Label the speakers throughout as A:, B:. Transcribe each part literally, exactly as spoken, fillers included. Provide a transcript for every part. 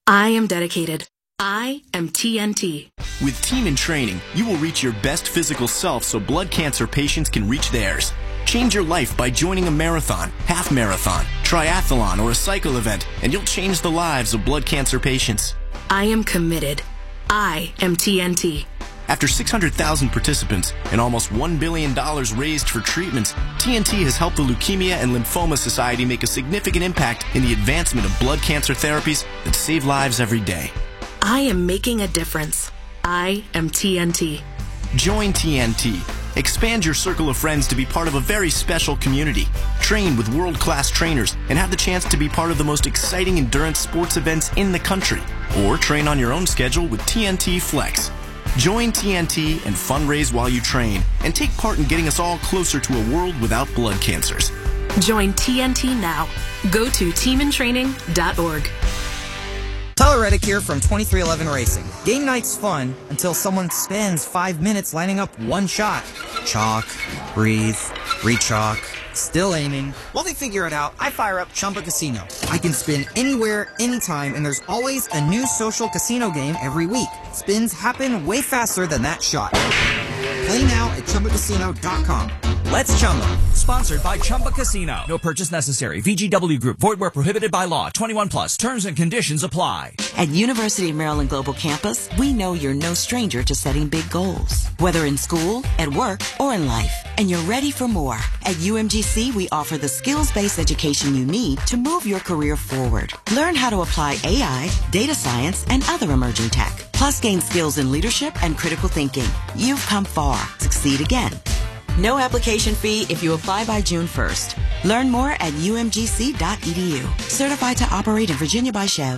A: I am dedicated. I am T N T.
B: With Team in Training, you will reach your best physical self so blood cancer patients can reach theirs. Change your life by joining a marathon, half marathon, triathlon, or a cycle event, and you'll change the lives of blood cancer patients.
A: I am committed. I am T N T.
B: After six hundred thousand participants and almost one billion dollars raised for treatments, T N T has helped the Leukemia and Lymphoma Society make a significant impact in the advancement of blood cancer therapies that save lives every day.
A: I am making a difference. I am T N T.
B: Join T N T. Expand your circle of friends to be part of a very special community. Train with world-class trainers and have the chance to be part of the most exciting endurance sports events in the country. Or train on your own schedule with T N T Flex. Join T N T and fundraise while you train and take part in getting us all closer to a world without blood cancers.
A: Join T N T now. Go to team in training dot org.
C: Tyler Reddick here from twenty-three eleven Racing. Game night's fun until someone spends five minutes lining up one shot. Chalk, breathe, re-chalk, still aiming. While they figure it out, I fire up Chumba Casino. I can spin anywhere, anytime, and there's always a new social casino game every week. Spins happen way faster than that shot. Play now at chumba casino dot com. Let's Chumba.
D: Sponsored by Chumba Casino. No purchase necessary. V G W Group. Void where prohibited by law. twenty-one plus. Terms and conditions apply.
E: At University of Maryland Global Campus, we know you're no stranger to setting big goals. Whether in school, at work, or in life. And you're ready for more. At U M G C, we offer the skills-based education you need to move your career forward. Learn how to apply A I, data science, and other emerging tech. Plus gain skills in leadership and critical thinking. You've come far. Succeed again. No application fee if you apply by June first. Learn more at U M G C dot E D U. Certified to operate in Virginia by Chev.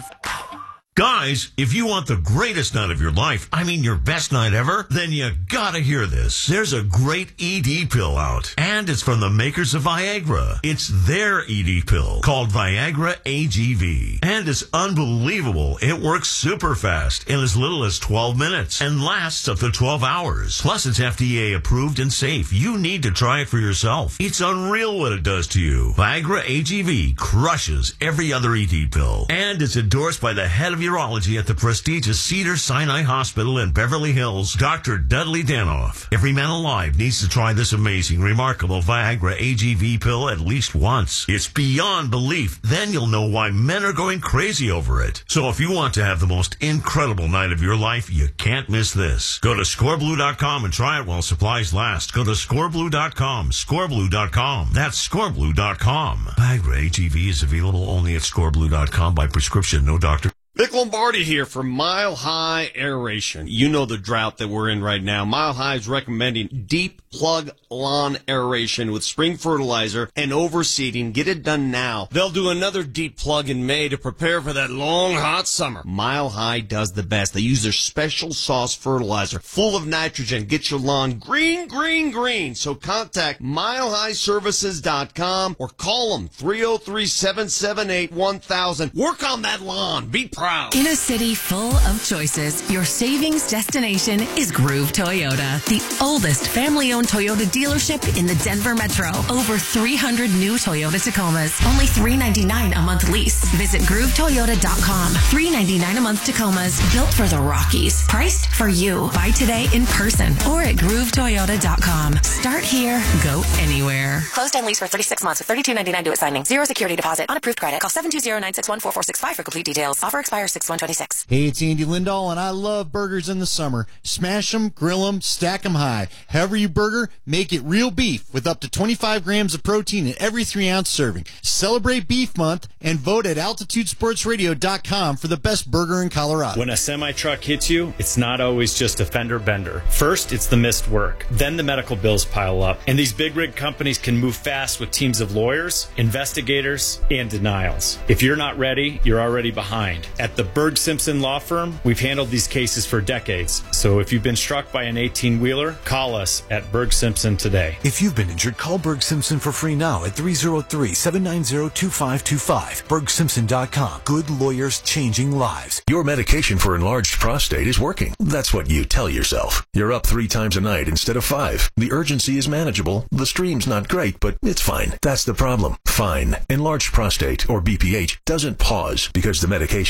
F: Guys, if you want the greatest night of your life, I mean your best night ever, then you gotta hear this. There's a great E D pill out, and it's from the makers of Viagra. It's their E D pill, called Viagra A G V. And it's unbelievable. It works super fast in as little as twelve minutes and lasts up to twelve hours. Plus, it's F D A approved and safe. You need to try it for yourself. It's unreal what it does to you. Viagra A G V crushes every other E D pill, and it's endorsed by the head of urology at the prestigious Cedars-Sinai Hospital in Beverly Hills, Doctor Dudley Danoff. Every man alive needs to try this amazing, remarkable Viagra A G V pill at least once. It's beyond belief. Then you'll know why men are going crazy over it. So if you want to have the most incredible night of your life, you can't miss this. Go to score blue dot com and try it while supplies last. Go to score blue dot com, score blue dot com. That's score blue dot com. Viagra A G V is available only at score blue dot com by prescription, no doctor.
G: Vic Lombardi here for Mile High Aeration. You know the drought that we're in right now. Mile High is recommending deep plug lawn aeration with spring fertilizer and overseeding. Get it done now. They'll do another deep plug in May to prepare for that long, hot summer. Mile High does the best. They use their special sauce fertilizer full of nitrogen. Get your lawn green, green, green. So contact mile high services dot com or call them three oh three, seven seven eight, one thousand. Work on that lawn. Be proud.
H: In a city full of choices, your savings destination is Groove Toyota, the oldest family-owned Toyota dealership in the Denver Metro. Over three hundred new Toyota Tacomas, only three ninety-nine a month lease. Visit groove toyota dot com. three ninety-nine a month Tacomas, built for the Rockies. Priced for you. Buy today in person or at groove toyota dot com. Start here, go anywhere.
I: Closed and lease for thirty-six months with thirty-two ninety-nine due at signing. Zero security deposit. Unapproved credit. Call seven two zero, nine six one, four four six five for complete details. Offer expires six one twenty-six.
J: Hey, it's Andy Lindahl, and I love burgers in the summer. Smash them, grill them, stack them high. However you burger, make it real beef with up to twenty-five grams of protein in every three-ounce serving. Celebrate Beef Month and vote at altitude sports radio dot com for the best burger in Colorado.
K: When a semi-truck hits you, it's not always just a fender bender. First, it's the missed work. Then the medical bills pile up. And these big rig companies can move fast with teams of lawyers, investigators, and denials. If you're not ready, you're already behind. At the Berg Simpson Law Firm, we've handled these cases for decades. So if you've been struck by an eighteen-wheeler, call us at Berg Simpson today.
L: If you've been injured, call Berg Simpson for free now at three oh three, seven nine zero, two five two five. berg simpson dot com. Good lawyers changing lives.
M: Your medication for enlarged prostate is working. That's what you tell yourself. You're up three times a night instead of five. The urgency is manageable. The stream's not great, but it's fine. That's the problem. Fine. Enlarged prostate, or B P H, doesn't pause because the medication takes the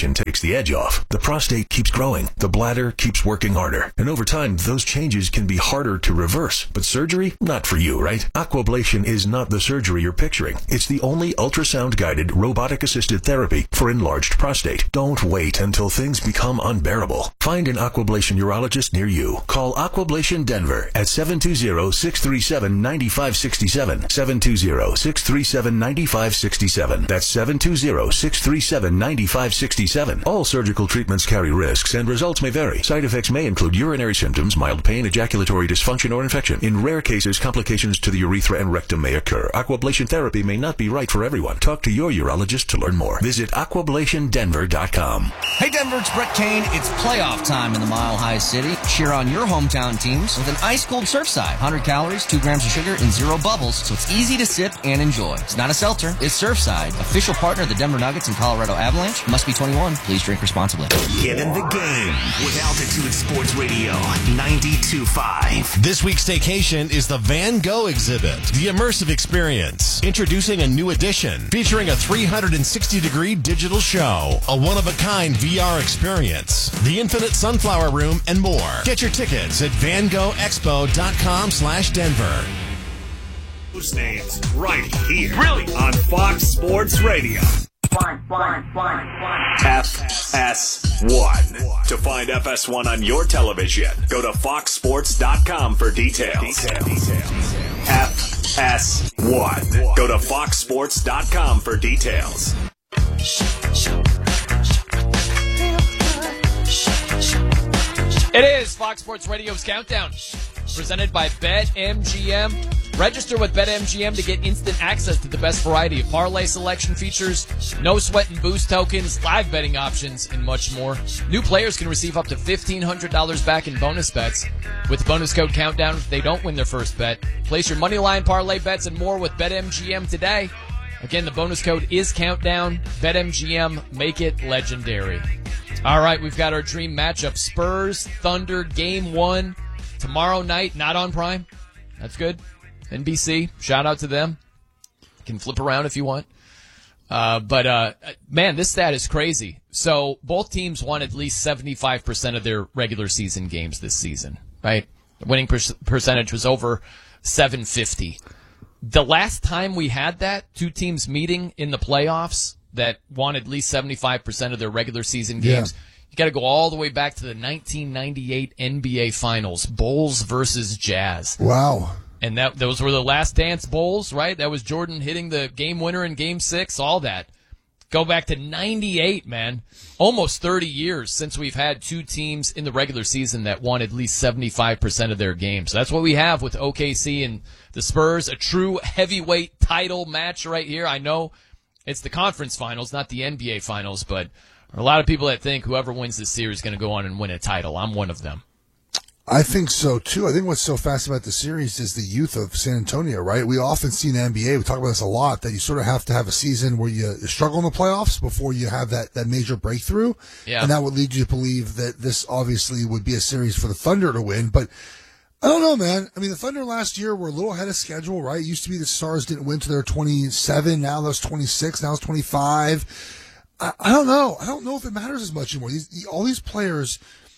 M: the edge off. The prostate keeps growing. The bladder keeps working harder. And over time, those changes can be harder to reverse. But surgery? Not for you, right? Aquablation is not the surgery you're picturing. It's the only ultrasound-guided, robotic-assisted therapy for enlarged prostate. Don't wait until things become unbearable. Find an Aquablation urologist near you. Call Aquablation Denver at seven two zero, six three seven, nine five six seven, seven two zero, six three seven, nine five six seven. That's seven two zero, six three seven, nine five six seven. All surgical treatments carry risks and results may vary. Side effects may include urinary symptoms, mild pain, ejaculatory dysfunction, or infection. In rare cases, complications to the urethra and rectum may occur. Aquablation therapy may not be right for everyone. Talk to your urologist to learn more. Visit aquablation denver dot com.
N: Hey Denver, it's Brett Kane. It's playoff time in the Mile High City. Cheer on your hometown teams with an ice-cold Surfside. one hundred calories, two grams of sugar, and zero bubbles, so it's easy to sip and enjoy. It's not a seltzer, it's Surfside. Official partner of the Denver Nuggets and Colorado Avalanche. Must be twenty-one. Please drink responsibly.
B: Get in the game with Altitude Sports Radio ninety-two point five.
O: This week's staycation is the Van Gogh exhibit, the immersive experience. Introducing a new edition featuring a three hundred sixty degree digital show, a one-of-a-kind V R experience, the Infinite Sunflower Room, and more. Get your tickets at van gogh expo dot com slash Denver.
P: Those names right here. Really? On Fox Sports Radio.
Q: One, one, one, one.
P: F S one. To find F S one on your television, go to fox sports dot com for details. Details. F S one. Go to fox sports dot com for details.
R: It is Fox Sports Radio's Countdown, presented by BetMGM. Register with BetMGM to get instant access to the best variety of parlay selection features, no sweat and boost tokens, live betting options, and much more. New players can receive up to fifteen hundred dollars back in bonus bets with bonus code Countdown if they don't win their first bet. Place your money line parlay bets and more with BetMGM today. Again, the bonus code is Countdown. BetMGM, make it legendary. All right, we've got our dream matchup. Spurs, Thunder, game one. Tomorrow night, not on Prime. That's good. N B C, shout out to them. You can flip around if you want. Uh, but, uh, man, this stat is crazy. So both teams won at least seventy-five percent of their regular season games this season, right? The winning per- percentage was over seven fifty. The last time we had that, two teams meeting in the playoffs that won at least seventy-five percent of their regular season games, yeah. You got to go all the way back to the nineteen ninety-eight N B A Finals, Bulls versus Jazz.
S: Wow.
R: And that those were the last dance Bulls, right? That was Jordan hitting the game winner in game six, all that. Go back to ninety-eight, man. Almost thirty years since we've had two teams in the regular season that won at least seventy-five percent of their games. So that's what we have with O K C and the Spurs, a true heavyweight title match right here. I know it's the conference finals, not the N B A finals, but there are a lot of people that think whoever wins this series is going to go on and win a title. I'm one of them.
S: I think so, too. I think what's so fast about the series is the youth of San Antonio, right? We often see in the N B A, we talk about this a lot, that you sort of have to have a season where you struggle in the playoffs before you have that, that major breakthrough. Yeah. And that would lead you to believe that this obviously would be a series for the Thunder to win. But I don't know, man. I mean, the Thunder last year were a little ahead of schedule, right? It used to be the Stars didn't win to their twenty-seven. Now that's twenty-six. Now it's twenty-five. I, I don't know. I don't know if it matters as much anymore. These, all these players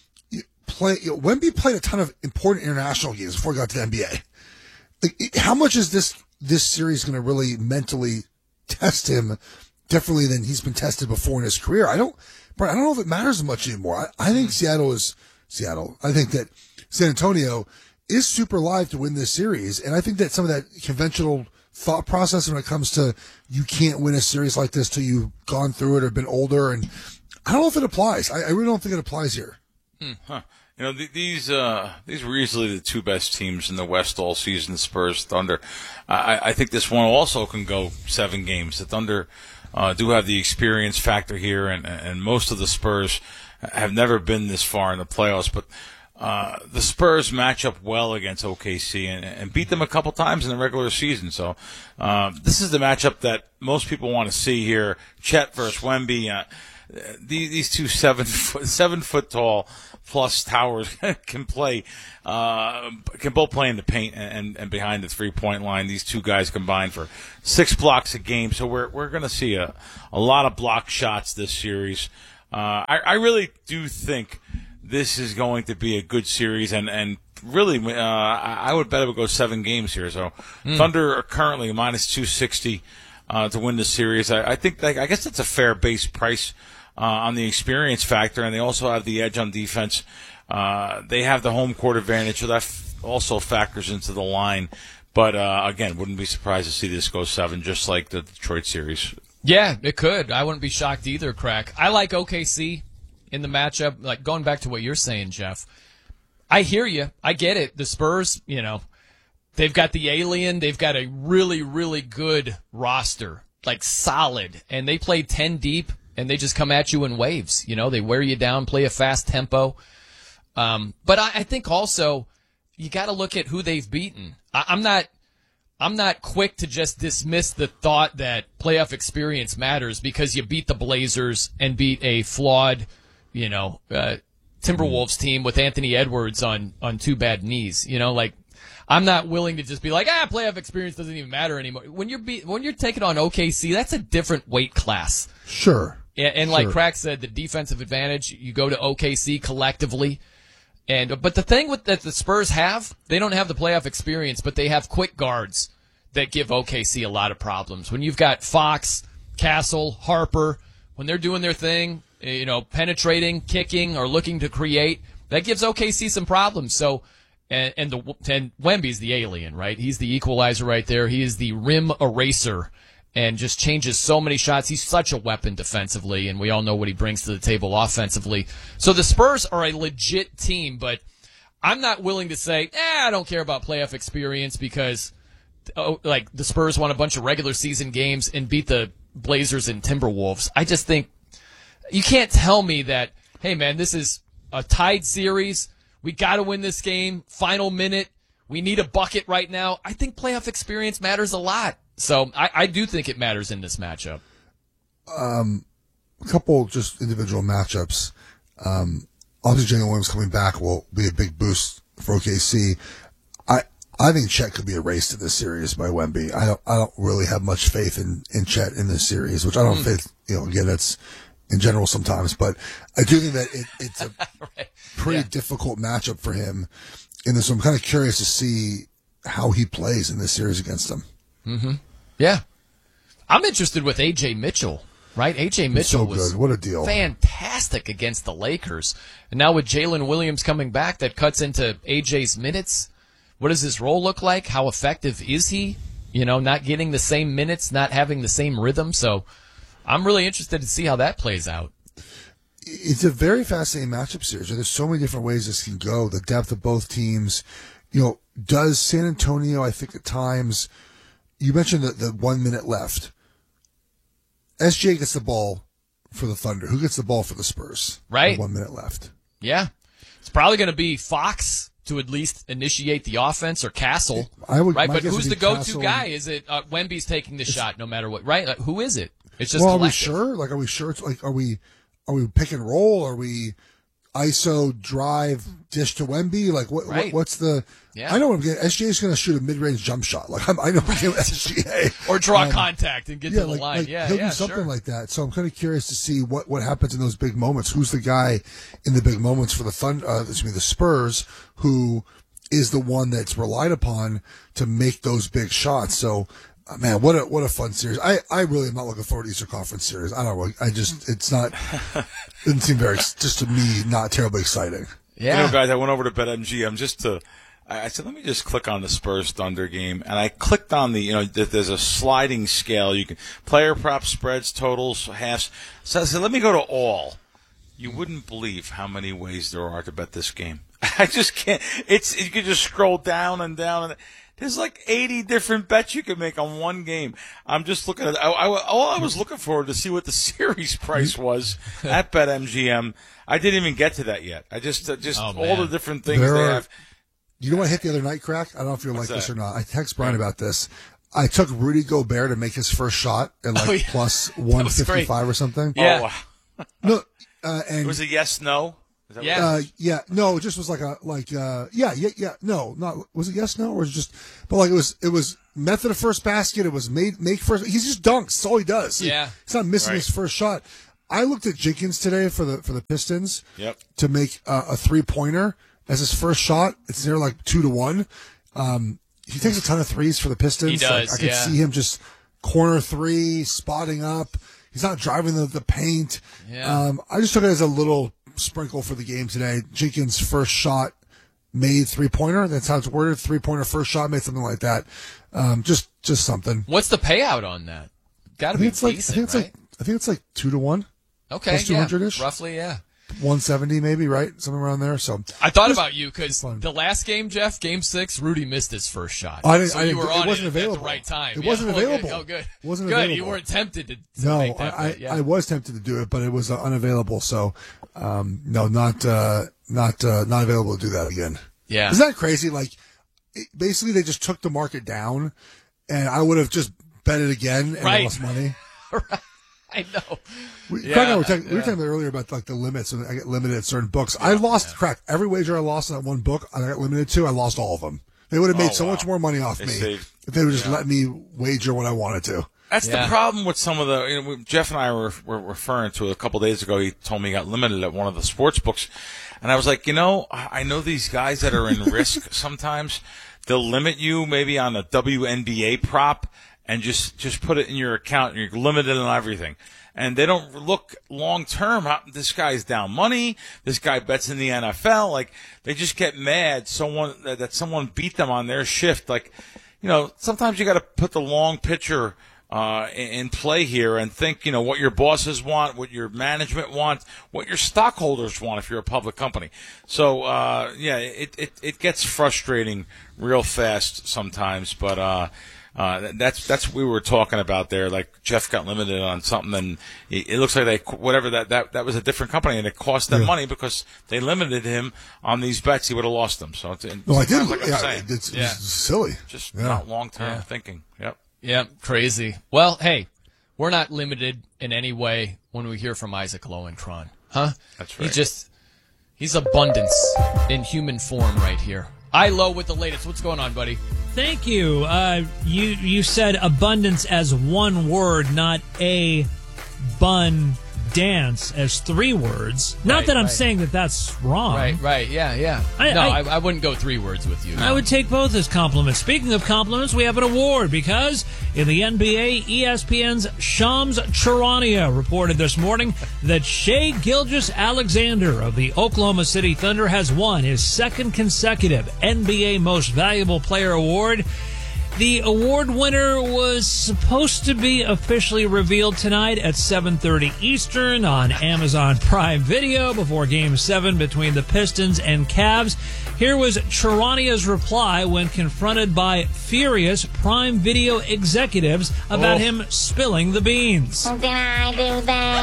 S: play. You know, Wemby played a ton of important international games before he got to the N B A. Like, how much is this this series going to really mentally test him differently than he's been tested before in his career? I don't. Brian, I don't know if it matters as much anymore. I, I think Seattle is Seattle. I think that San Antonio is super live to win this series, and I think that some of that conventional thought process when it comes to you can't win a series like this till you've gone through it or been older, and I don't know if it applies. I, I really don't think it applies here.
T: Hmm. Huh. You know, th- these uh, these were easily the two best teams in the West all season, Spurs, Thunder. I, I think this one also can go seven games. The Thunder uh, do have the experience factor here, and, and most of the Spurs have never been this far in the playoffs. But uh, the Spurs match up well against O K C and, and beat them a couple times in the regular season. So uh, this is the matchup that most people want to see here. Chet versus Wemby. Uh, these, these two seven foot, seven foot tall plus towers can play, uh, can both play in the paint and, and behind the three point line. These two guys combined for six blocks a game. So we're, we're going to see a, a lot of block shots this series. Uh, I, I really do think this is going to be a good series, and, and really, uh, I would bet it would go seven games here. So mm. Thunder are currently minus two sixty uh, to win the series. I, I think that, I guess that's a fair base price uh, on the experience factor, and they also have the edge on defense. Uh, they have the home court advantage, so that f- also factors into the line. But, uh, again, wouldn't be surprised to see this go seven, just like the Detroit series.
R: Yeah, it could. I wouldn't be shocked either, Crack. I like O K C in the matchup. Like, going back to what you're saying, Jeff, I hear you. I get it. The Spurs, you know, they've got the alien. They've got a really, really good roster, like solid. And they play ten deep, and they just come at you in waves. You know, they wear you down, play a fast tempo. Um, but I, I think also you got to look at who they've beaten. I, I'm not, I'm not quick to just dismiss the thought that playoff experience matters because you beat the Blazers and beat a flawed, you know, uh, Timberwolves team with Anthony Edwards on, on two bad knees. You know, like I'm not willing to just be like, ah, playoff experience doesn't even matter anymore. When you're be, when you're taking on O K C, that's a different weight class.
S: Sure.
R: And, and like
S: sure.
R: Crack said, the defensive advantage, you go to O K C collectively. And but the thing with that the Spurs have, they don't have the playoff experience, but they have quick guards that give O K C a lot of problems. When you've got Fox, Castle, Harper, when they're doing their thing, you know, penetrating, kicking, or looking to create, that gives O K C some problems. So, and, and the and Wemby's the alien, right? He's the equalizer right there. He is the rim eraser. And just changes so many shots. He's such a weapon defensively, and we all know what he brings to the table offensively. So the Spurs are a legit team, but I'm not willing to say, eh, I don't care about playoff experience because, oh, like, the Spurs won a bunch of regular season games and beat the Blazers and Timberwolves. I just think you can't tell me that, hey, man, this is a tied series. We got to win this game. Final minute. We need a bucket right now. I think playoff experience matters a lot. So I, I do think it matters in this matchup.
S: Um, a couple just individual matchups. Um, obviously, Jalen Williams coming back will be a big boost for O K C. I I think Chet could be erased in this series by Wemby. I don't I don't really have much faith in, in Chet in this series, which I don't mm. faith. You know, again, that's in general sometimes, but I do think that it, it's a right. pretty yeah. difficult matchup for him in this. So I'm kind of curious to see how he plays in this series against him.
R: Mm-hmm. Yeah. I'm interested with A J Mitchell, right? A J Mitchell
S: so
R: was
S: good. What a deal.
R: fantastic against the Lakers. And now with Jalen Williams coming back, that cuts into A J's minutes. What does his role look like? How effective is he? You know, not getting the same minutes, not having the same rhythm. So I'm really interested to see how that plays out.
S: It's a very fascinating matchup series. There's so many different ways this can go. The depth of both teams. You know, does San Antonio, I think at times, you mentioned the, the one minute left. S J gets the ball for the Thunder. Who gets the ball for the Spurs?
R: Right.
S: One minute left.
R: Yeah. It's probably going to be Fox to at least initiate the offense or Castle.
S: I would,
R: right, but who's the go-to
S: Castle.
R: guy? Is it uh, Wemby's taking the shot no matter what? Right? Like, who is it? It's just
S: well,
R: collective.
S: Are we sure? Like, are we sure? It's like, are we, are we pick and roll? Are we I S O drive dish to Wemby? Like, what,
R: right.
S: what what's the?
R: Yeah.
S: I know what I'm getting. S J is going to shoot a mid-range jump shot. Like I'm, I know I'm getting S G A
R: or draw
S: um,
R: contact and get
S: yeah,
R: to the
S: like,
R: line.
S: like
R: yeah,
S: he'll
R: yeah,
S: do something
R: sure.
S: like that. So I'm kind of curious to see what, what happens in those big moments. Who's the guy in the big moments for the Thunder? Uh, excuse me, the Spurs, who is the one that's relied upon to make those big shots. So. Uh, man, what a what a fun series! I, I really am not looking forward to Eastern Conference series. I don't really. I just it's not. Doesn't seem very just to me not terribly exciting.
R: Yeah,
T: you know, guys, I went over to BetMGM just to. I said, let me just click on the Spurs Thunder game, and I clicked on the. You know, there's a sliding scale. You can player props, spreads, totals, halves. So I said, let me go to all. You wouldn't believe how many ways there are to bet this game. I just can't. It's you can just scroll down and down and. There's like eighty different bets you can make on one game. I'm just looking at I, I, all I was looking for to see what the series price was at BetMGM. I didn't even get to that yet. I just uh, just
R: oh,
T: all the different things
S: there
T: they
S: are,
T: have.
S: You know what hit the other night, Crack? I don't know if you're
T: What's
S: like
T: that?
S: this or not. I text Brian about this. I took Rudy Gobert to make his first shot at like
R: oh, yeah.
S: plus one fifty-five or something.
R: Yeah.
T: Oh,
S: no, uh, and
T: it was a yes no. Is that
R: Yeah.
S: Uh, yeah, no, it just was like a, like, uh, yeah, yeah, yeah, no, not, was it yes, no, or was it just, but like it was, it was method of first basket, it was made, make first, he's just dunks, that's all he does.
R: Yeah.
S: He's not missing
T: Right.
S: his first shot. I looked at Jenkins today for the for the Pistons.
T: Yep.
S: To make uh, a three pointer as his first shot. It's near like two to one. Um, he takes a ton of threes for the Pistons.
R: He does.
S: Like, I can
R: yeah.
S: see him just corner three, spotting up. He's not driving the, the paint.
R: Yeah.
S: Um, I just took it as a little sprinkle for the game today. Jenkins' first shot made three pointer. That's how it's worded. Three pointer first shot made, something like that. Um, just just something.
R: What's the payout on that? Got to be
S: it's like,
R: decent,
S: I think it's
R: right?
S: like I think it's like two to one.
R: Okay,
S: plus two hundred ish,
R: yeah, roughly, yeah.
S: One seventy maybe, right? Something around there. So
R: I thought about you because the last game, Jeff, game six, Rudy missed his first shot.
S: I didn't,
R: so
S: I
R: you
S: didn't,
R: were
S: it
R: on
S: wasn't
R: it
S: available
R: at the right time.
S: It
R: Yeah.
S: wasn't
R: Oh, good.
S: available.
R: Oh, good.
S: It wasn't
R: good.
S: available.
R: You weren't tempted to, to
S: no,
R: make that
S: I,
R: bet, yeah.
S: I was tempted to do it, but it was uh, unavailable. So, um, no, not uh, not uh, not available to do that again.
R: Yeah,
S: isn't that crazy? Like, it, basically, they just took the market down, and I would have just bet it again and
R: Right.
S: lost money.
R: right. I know.
S: We,
R: Yeah,
S: Craig and I were, talking,
R: yeah.
S: we were talking about earlier about like the limits, and I get limited at certain books. I lost crack every wager I lost in that one book. I got limited to. I lost all of them. They would have made
T: Oh,
S: so
T: wow.
S: much more money off
T: They
S: me
T: saved-
S: if they would just
T: yeah.
S: let me wager what I wanted to.
T: That's
R: Yeah.
T: the problem with some of the. You know, we- Jeff and I were, were referring to a couple days ago. He told me he got limited at one of the sports books, and I was like, you know, I I know these guys that are in risk. Sometimes they'll limit you maybe on a W N B A prop and just just put it in your account. And you're limited on everything. And they don't look long term. This guy's down money. This guy bets in the N F L. Like, they just get mad someone that, that someone beat them on their shift. Like, you know, sometimes you got to put the long picture uh, in, in play here and think, you know, what your bosses want, what your management wants, what your stockholders want if you're a public company. So, uh, yeah, it, it, it gets frustrating real fast sometimes, but, uh, Uh, that's that's what we were talking about there. Like, Jeff got limited on something, and it, it looks like they whatever that, that that was a different company, and it cost them
S: Yeah.
T: money because they limited him on these bets. He would have lost them. So it's, it's
S: No, I did.
T: like I'm
S: Yeah,
T: saying.
S: it's,
R: Yeah.
S: it's silly.
T: Just
S: Yeah.
T: not long term
R: Yeah.
T: thinking. Yep.
R: Yeah, crazy. Well, hey, we're not limited in any way when we hear from Isaac Lowenkron, huh?
T: That's right.
R: He just, he's abundance in human form right here. I Low with the latest. What's going on, buddy?
U: Thank you. Uh, you you said abundance as one word, not a bun dance as three words. Not
R: Right,
U: that I'm
R: right.
U: saying that that's wrong.
R: Right, right, yeah, yeah.
U: I-
R: no,
U: I-
R: I, I wouldn't go three words with you.
U: I would take both as compliments. Speaking of compliments, we have an award because in the N B A, E S P N's Shams Charania reported this morning that Shai Gilgeous-Alexander of the Oklahoma City Thunder has won his second consecutive N B A Most Valuable Player award. The award winner was supposed to be officially revealed tonight at seven thirty Eastern on Amazon Prime Video before Game seven between the Pistons and Cavs. Here was Charania's reply when confronted by furious Prime Video executives about
R: Oh.
U: him spilling the beans.
Q: Did I do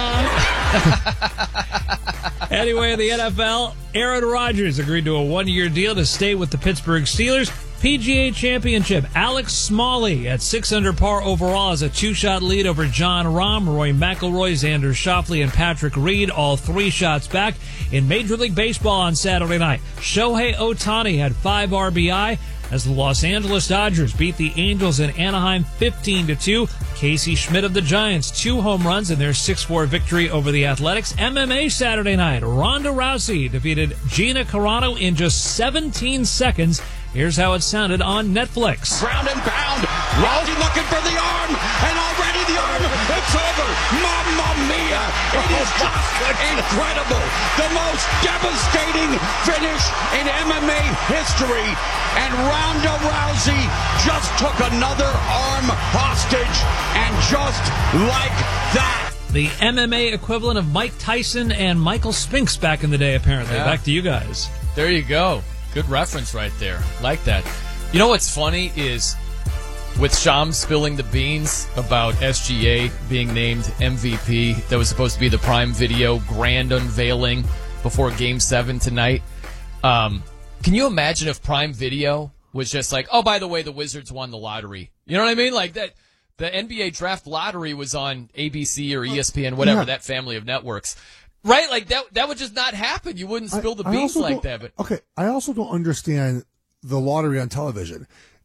Q: that?
U: Anyway, the N F L, Aaron Rodgers agreed to a one-year deal to stay with the Pittsburgh Steelers. P G A Championship, Alex Smalley at six under par overall has a two-shot lead over John Rahm, Roy McIlroy, Xander Schauffele, and Patrick Reed, all three shots back. In Major League Baseball on Saturday night, Shohei Ohtani had five R B I as the Los Angeles Dodgers beat the Angels in Anaheim fifteen to two. Casey Schmidt of the Giants, two home runs in their six four victory over the Athletics. M M A Saturday night, Ronda Rousey defeated Gina Carano in just seventeen seconds. Here's how it sounded on Netflix.
V: Ground and pound. Rousey looking for the arm, and already the arm. It's over. Mamma mia! It is just incredible. The most devastating finish in M M A history, and Ronda Rousey just took another arm hostage, and just like that.
U: The M M A equivalent of Mike Tyson and Michael Spinks back in the day, apparently.
R: Yeah.
U: Back to you guys.
R: There you go. Good reference right there. Like that. You know what's funny is with Shams spilling the beans about S G A being named M V P, that was supposed to be the Prime Video grand unveiling before Game seven tonight. Um, can you imagine if Prime Video was just like, oh, by the way, the Wizards won the lottery? You know what I mean? Like that. The N B A draft lottery was on A B C or E S P N, whatever,
S: Yeah.
R: that family of networks. Right? Like that that would just not happen. You wouldn't spill the
S: I
R: beans
S: also
R: like
S: don't-
R: that. But
S: okay, I also don't understand the lottery on television.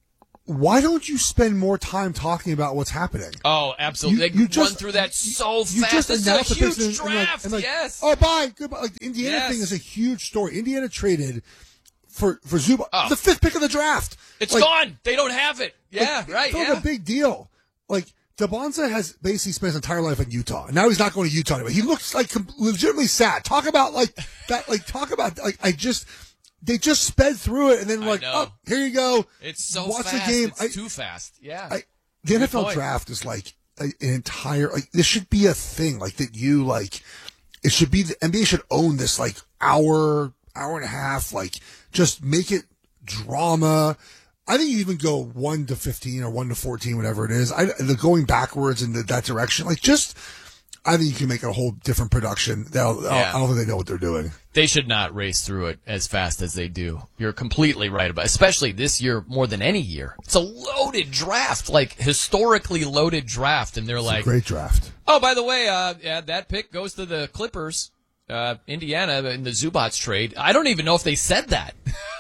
S: why don't you spend more time talking about what's happening?
R: Oh, absolutely.
S: You-
R: they
S: you
R: run
S: just-
R: through that so
S: You
R: fast.
S: just
R: This is a
S: announced the
R: huge
S: picks and- and like-
R: draft.
S: and like,
R: yes.
S: Oh, bye. Goodbye. Like, the Indiana
R: Yes.
S: thing is a huge story. Indiana traded for for Zubac,
R: Oh.
S: the fifth pick of the draft.
R: It's
S: Like,
R: gone. They don't have it. Yeah,
S: like,
R: right.
S: It's like
R: Yeah.
S: a big deal. Like, Dabonza has basically spent his entire life in Utah. And now he's not going to Utah anymore. He looks like com- legitimately sad. Talk about like that. Like talk about like I just they just sped through it and then like
R: know.
S: oh here you go.
R: It's so
S: Watch
R: fast.
S: the game.
R: It's
S: I-
R: too fast. Yeah.
S: I, the
R: Good
S: N F L
R: point.
S: draft is like a, an entire like this should be a thing like that you like it should be the N B A should own this like hour hour and a half like just make it drama. I think you even go one to fifteen or one to fourteen, whatever it is. I the going backwards in the, that direction, like just, I think you can make a whole different production. They'll,
R: Yeah.
S: I don't think they know what they're doing.
R: They should not race through it as fast as they do. You're completely right about it, especially this year more than any year. It's a loaded draft, like historically loaded draft, and they're
S: It's
R: like,
S: a great draft.
R: oh, by the way, uh, yeah, that pick goes to the Clippers, uh, Indiana, in the Zubats trade. I don't even know if they said that.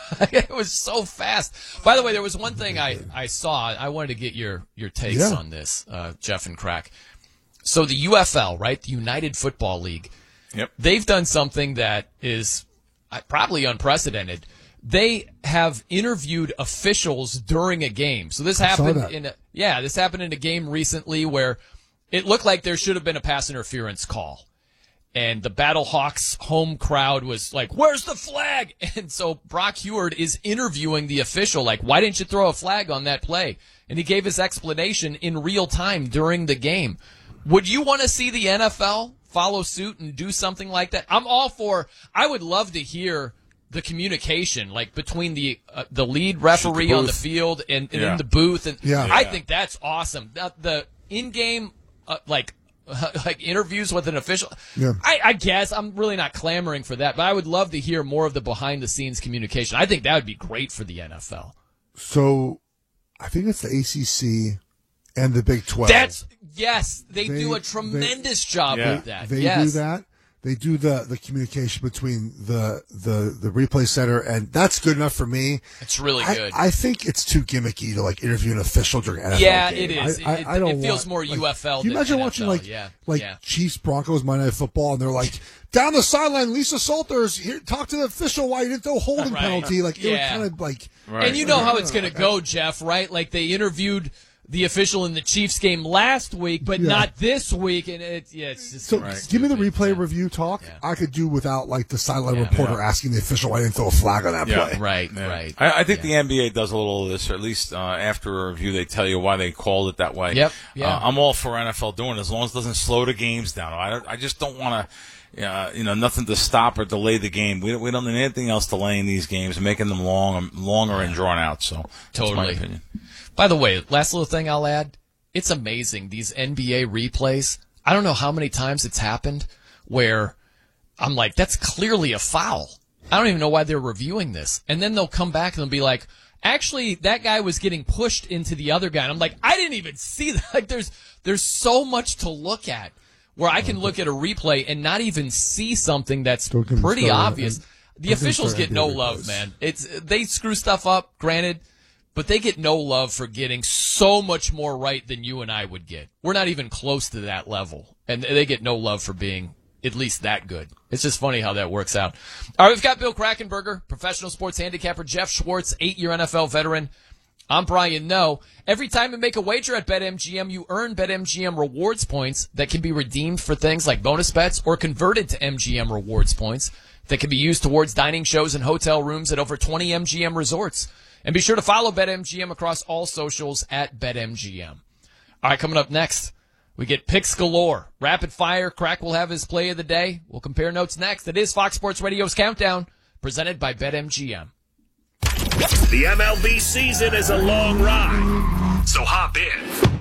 R: It was so fast. By the way, there was one thing I, I saw. I wanted to get your, your takes
S: Yeah.
R: on this, uh, Jeff and Crack. So the U F L, right, the United Football League,
T: Yep.
R: they've done something that is uh, probably unprecedented. They have interviewed officials during a game. So this
S: I saw
R: happened
S: that.
R: in a, yeah, this happened in a game recently where it looked like there should have been a pass interference call. And the Battlehawks home crowd was like, where's the flag? And so Brock Heward is interviewing the official, like, why didn't you throw a flag on that play? And he gave his explanation in real time during the game. Would you want to see the N F L follow suit and do something like that? I'm all for, I would love to hear the communication, like between the uh, the lead referee on the field and, and
T: Yeah.
R: in the booth. And
S: Yeah.
R: I
T: Yeah.
R: think that's awesome. The, the in-game, uh, like, like interviews with an official.
S: Yeah.
R: I, I guess I'm really not clamoring for that, but I would love to hear more of the behind-the-scenes communication. I think that would be great for the N F L.
S: So, I think it's the A C C and the Big twelve.
R: That's yes, they,
S: They-
R: do a tremendous job
T: Yeah.
R: with that.
S: They
R: yes.
S: do that. They do the, the communication between the, the, the replay center, and that's good enough for me.
R: It's really
S: I,
R: good.
S: I think it's too gimmicky to like interview an official during an N F L
R: Yeah,
S: game.
R: it is.
S: I, I,
R: It-
S: I don't
R: it feels
S: want-
R: more
S: like,
R: U F L
S: Can you
R: than
S: imagine
R: N F L,
S: watching like
R: yeah,
S: like
R: yeah.
S: Chiefs Broncos Monday Night Football, and they're like down the sideline, Lisa Salters here, talk to the official why you didn't throw a holding
R: Right.
S: penalty. Like it
R: Yeah.
S: would kind of like.
T: Right.
R: And you know how it's going to go, Jeff, right? Like they interviewed the official in the Chiefs game last week, but
S: Yeah.
R: not this week. And it, yeah, it's just
S: So
R: right.
S: give me the
R: stupid.
S: replay
R: Yeah.
S: review talk. I could do without like the sideline
R: Yeah.
S: reporter
T: Yeah.
S: asking the official why I didn't throw a flag on that
T: Yeah.
S: play.
R: Right,
T: Yeah.
R: right.
T: I, I think the N B A does a little of this, or at least uh, after a review, they tell you why they called it that way.
R: Yep, yeah.
T: Uh, I'm all for N F L doing it as long as it doesn't slow the games down. I, don't, I just don't want to, uh, you know, nothing to stop or delay the game. We, we don't need anything else delaying these games and making them long, longer and drawn out. So that's my
R: Totally.
T: opinion.
R: By the way, last little thing I'll add. It's amazing, these N B A replays. I don't know how many times it's happened where I'm like, that's clearly a foul. I don't even know why they're reviewing this. And then they'll come back and they'll be like, actually, that guy was getting pushed into the other guy. And I'm like, I didn't even see that. Like, there's, there's so much to look at where I can look at a replay and not even see something that's
S: Don't get me
R: pretty
S: started.
R: obvious.
S: And-
R: The
S: don't get me
R: officials
S: started
R: get
S: on
R: no
S: N B A
R: love,
S: replays.
R: man. It's, they screw stuff up, granted. But they get no love for getting so much more right than you and I would get. We're not even close to that level. And they get no love for being at least that good. It's just funny how that works out. All right, we've got Bill Krackomberger, professional sports handicapper, Jeff Schwartz, eight-year N F L veteran. I'm Brian Noe. Every time you make a wager at BetMGM, you earn BetMGM rewards points that can be redeemed for things like bonus bets or converted to M G M rewards points that can be used towards dining shows and hotel rooms at over twenty M G M resorts. And be sure to follow BetMGM across all socials at BetMGM. All right, coming up next, we get picks galore. Rapid fire. Crack will have his play of the day. We'll compare notes next. It is Fox Sports Radio's Countdown, presented by BetMGM.
P: The M L B season is a long ride, so hop in.